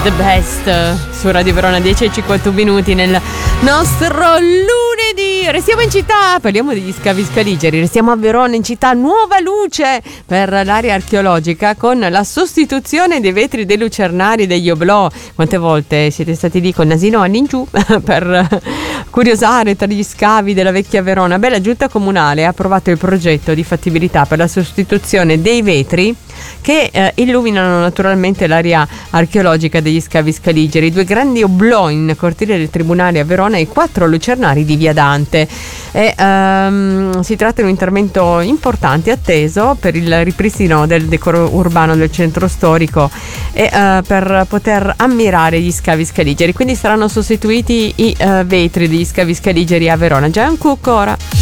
The Best su Radio Verona, 10:51 nel nostro lunedì. Restiamo in città, parliamo degli scavi scaligeri, restiamo a Verona in città, nuova luce per l'area archeologica con la sostituzione dei vetri dei lucernari degli oblò. Quante volte siete stati lì con nasino all'ingiù per curiosare tra gli scavi della vecchia Verona? Beh, la giunta comunale ha approvato il progetto di fattibilità per la sostituzione dei vetri che illuminano naturalmente l'area archeologica degli scavi scaligeri, 2 grandi oblò in cortile del Tribunale a Verona e 4 lucernari di Via Dante. Si tratta di un intervento importante atteso per il ripristino del decoro urbano del centro storico e per poter ammirare gli scavi scaligeri. Quindi saranno sostituiti i vetri degli scavi scaligeri a Verona. Gian Cook ora.